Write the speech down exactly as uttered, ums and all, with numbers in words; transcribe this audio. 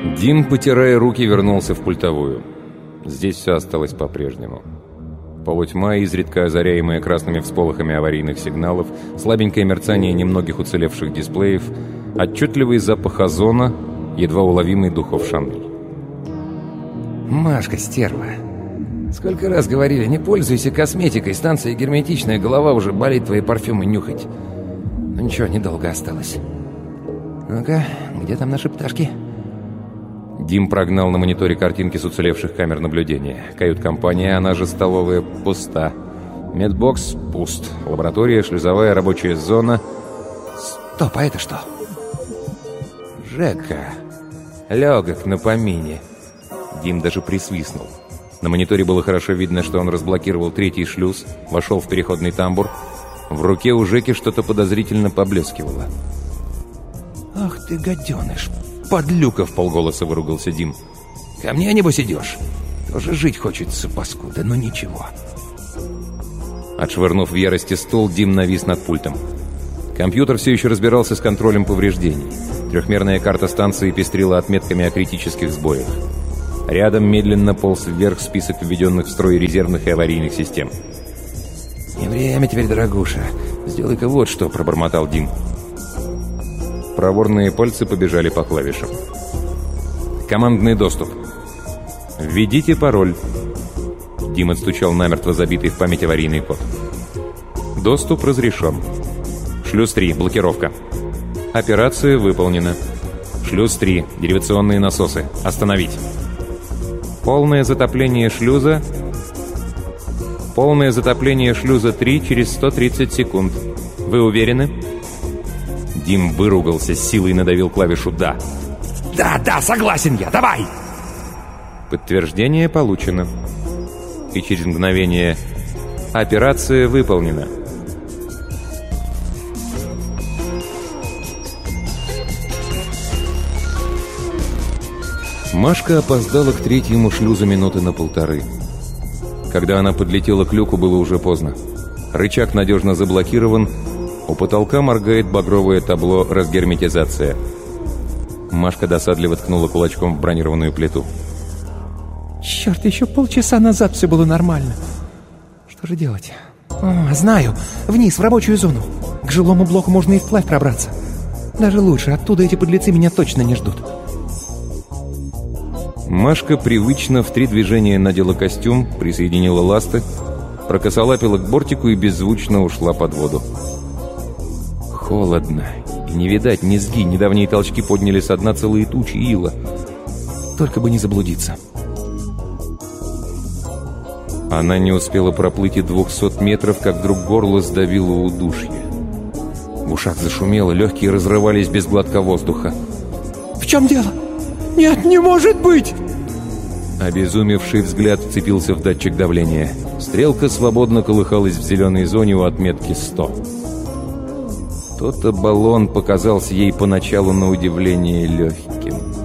Дим, потирая руки, вернулся в пультовую. Здесь все осталось по-прежнему. Полутьма, изредка озаряемая красными всполохами аварийных сигналов, слабенькое мерцание немногих уцелевших дисплеев, отчетливый запах озона, едва уловимый духов Шанель. «Машка, стерва! Сколько раз говорили, не пользуйся косметикой, станция герметичная, голова уже болит твои парфюмы нюхать. Ну ничего, недолго осталось. Ну-ка, где там наши пташки?» Дим прогнал на мониторе картинки с уцелевших камер наблюдения. Кают-компания, она же столовая, пуста. Медбокс пуст. Лаборатория, шлюзовая, рабочая зона. Стоп, а это что? Жека. Легок на помине. Дим даже присвистнул. На мониторе было хорошо видно, что он разблокировал третий шлюз, вошел в переходный тамбур. В руке у Жеки что-то подозрительно поблескивало. «Ах ты, гаденыш! Подлюка!» — вполголоса выругался Дим. «Ко мне, небось, идешь? Тоже жить хочется, паскуда, но ничего». Отшвырнув в ярости стул, Дим навис над пультом. Компьютер все еще разбирался с контролем повреждений. Трехмерная карта станции пестрила отметками о критических сбоях. Рядом медленно полз вверх список введенных в строй резервных и аварийных систем. «Не время теперь, дорогуша. Сделай-ка вот что», — пробормотал Дим. Проворные пальцы побежали по клавишам. «Командный доступ. Введите пароль». Дим отстучал намертво забитый в память аварийный код. «Доступ разрешен. Шлюз три. Блокировка. Операция выполнена. Шлюз три. Деривационные насосы. Остановить. Полное затопление шлюза. Полное затопление шлюза три через сто тридцать секунд. Вы уверены?» Дим выругался, с силой надавил клавишу «Да». «Да, да, согласен я, давай!» Подтверждение получено. И через мгновение операция выполнена. Машка опоздала к третьему шлюзу минуты на полторы. Когда она подлетела к люку, было уже поздно. Рычаг надежно заблокирован. У потолка моргает багровое табло «Разгерметизация». Машка досадливо ткнула кулачком в бронированную плиту. «Черт, еще полчаса назад все было нормально. Что же делать?» О, знаю, вниз, в рабочую зону. К жилому блоку можно и вплавь пробраться. Даже лучше, оттуда эти подлецы меня точно не ждут». Машка привычно в три движения надела костюм, присоединила ласты, прокосолапила к бортику и беззвучно ушла под воду. Холодно. И не видать низги. Недавние толчки подняли со дна целые тучи ила. Только бы не заблудиться. Она не успела проплыть и двухсот метров, как вдруг горло сдавило удушье. В ушах зашумело, легкие разрывались без глотка воздуха. «В чем дело? Нет, не может быть!» Обезумевший взгляд вцепился в датчик давления. Стрелка свободно колыхалась в зеленой зоне у отметки сто. Тот-то баллон показался ей поначалу на удивление легким.